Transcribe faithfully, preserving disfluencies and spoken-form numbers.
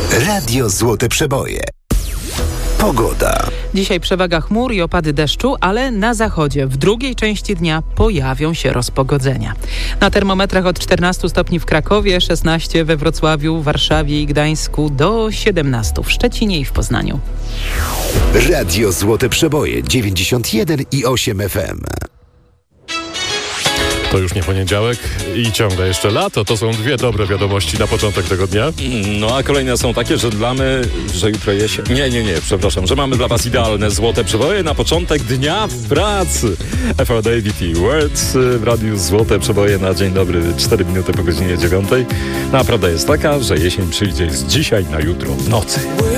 Radio Złote Przeboje. Pogoda. Dzisiaj przewaga chmur i opady deszczu, ale na zachodzie w drugiej części dnia pojawią się rozpogodzenia. Na termometrach od czternastu stopni w Krakowie, szesnaście we Wrocławiu, Warszawie i Gdańsku, do siedemnastu w Szczecinie i w Poznaniu. Radio Złote Przeboje dziewięćdziesiąt jeden i osiem F M. To już nie poniedziałek i ciągle jeszcze lato. To są dwie dobre wiadomości na początek tego dnia. No a kolejne są takie, że dla my, że jutro jesień. Nie, nie, nie, przepraszam, że mamy dla was idealne złote przeboje na początek dnia w pracy. F R David i Words w radiu Złote Przeboje na dzień dobry, cztery minuty po godzinie dziewiątej. No a prawda jest taka, że jesień przyjdzie z dzisiaj na jutro w nocy.